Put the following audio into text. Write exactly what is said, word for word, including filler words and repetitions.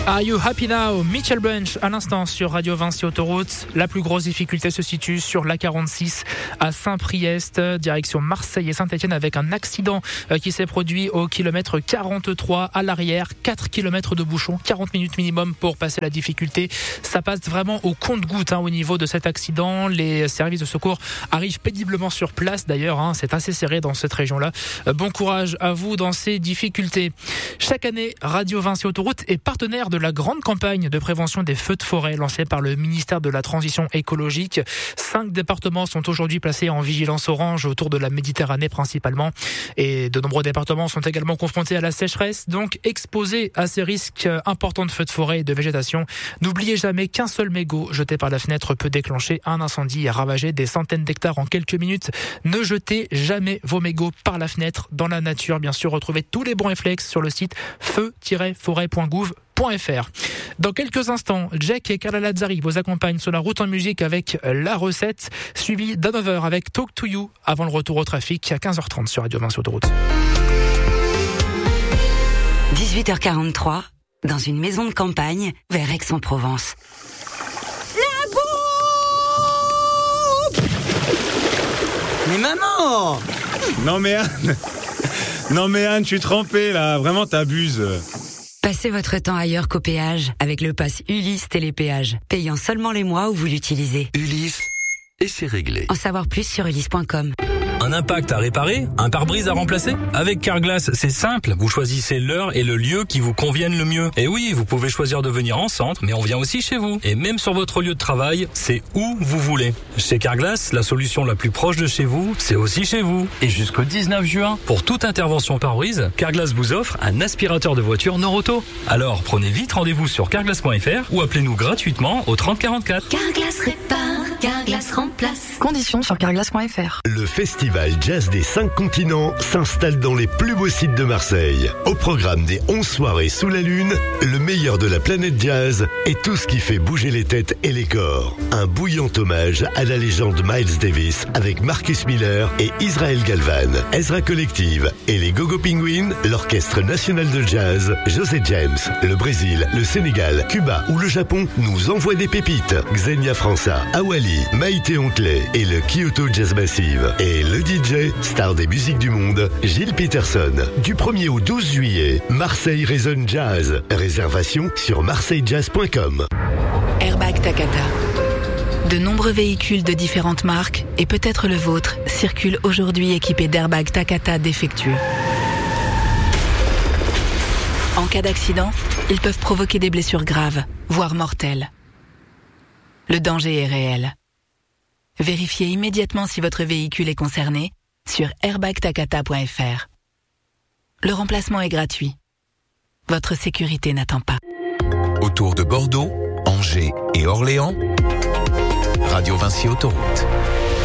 Are You Happy Now? Mitchell Bunch à l'instant sur Radio Vinci Autoroute. La plus grosse difficulté se situe sur l'A quarante-six à Saint-Priest, direction Marseille et Saint-Etienne, avec un accident qui s'est produit au kilomètre quarante-trois à l'arrière. quatre kilomètres de bouchon, quarante minutes minimum pour passer la difficulté. Ça passe vraiment au compte-gouttes hein, au niveau de cet accident. Les services de secours arrivent péniblement sur place d'ailleurs. Hein, c'est assez serré dans cette région-là. Bon courage à vous dans ces difficultés. Chaque année, Radio Vinci Autoroute est partenaire de la grande campagne de prévention des feux de forêt lancée par le ministère de la Transition écologique. Cinq départements sont aujourd'hui placés en vigilance orange autour de la Méditerranée principalement. Et de nombreux départements sont également confrontés à la sécheresse, donc exposés à ces risques importants de feux de forêt et de végétation. N'oubliez jamais qu'un seul mégot jeté par la fenêtre peut déclencher un incendie et ravager des centaines d'hectares en quelques minutes. Ne jetez jamais vos mégots par la fenêtre dans la nature. Bien sûr, retrouvez tous les bons réflexes sur le site feu tiret forêt point gouv point f r. Dans quelques instants, Jack et Carla Lazzari vous accompagnent sur la route en musique avec la recette, suivi d'un neuf heures avec Talk to You avant le retour au trafic à quinze heures trente sur Radio Vinci Autoroute. dix-huit heures quarante-trois, dans une maison de campagne vers Aix-en-Provence. La bouffe! Mais maman! Non mais Anne, non mais Anne, je suis trempé là, vraiment t'abuses. Passez votre temps ailleurs qu'au péage avec le pass Ulysse Télépéage, payant seulement les mois où vous l'utilisez. Ulysse, et c'est réglé. En savoir plus sur ulysse point com. Un impact à réparer? Un pare-brise à remplacer? Avec Carglass, c'est simple. Vous choisissez l'heure et le lieu qui vous conviennent le mieux. Et oui, vous pouvez choisir de venir en centre, mais on vient aussi chez vous. Et même sur votre lieu de travail, c'est où vous voulez. Chez Carglass, la solution la plus proche de chez vous, c'est aussi chez vous. Et jusqu'au dix-neuf juin, pour toute intervention pare-brise, Carglass vous offre un aspirateur de voiture Noroto. Alors, prenez vite rendez-vous sur carglass point f r ou appelez-nous gratuitement au trente quarante-quatre. Carglass répare, Carglass remplace. Conditions sur carglass point f r. Le festival Jazz des cinq continents s'installe dans les plus beaux sites de Marseille. Au programme des onze soirées sous la lune, le meilleur de la planète jazz et tout ce qui fait bouger les têtes et les corps. Un bouillant hommage à la légende Miles Davis avec Marcus Miller et Israel Galvan, Ezra Collective et les Gogo Penguins, l'Orchestre National de Jazz, José James, le Brésil, le Sénégal, Cuba ou le Japon nous envoient des pépites. Xenia França, Awali, Maïté Ontley et le Kyoto Jazz Massive. Et le D J, star des musiques du monde, Gilles Peterson. Du premier au douze juillet, Marseille résonne jazz. Réservation sur marseille jazz point com. Airbag Takata. De nombreux véhicules de différentes marques, et peut-être le vôtre, circulent aujourd'hui équipés d'airbags Takata défectueux. En cas d'accident, ils peuvent provoquer des blessures graves, voire mortelles. Le danger est réel. Vérifiez immédiatement si votre véhicule est concerné sur airbag takata point f r. Le remplacement est gratuit. Votre sécurité n'attend pas. Autour de Bordeaux, Angers et Orléans, Radio Vinci Autoroute.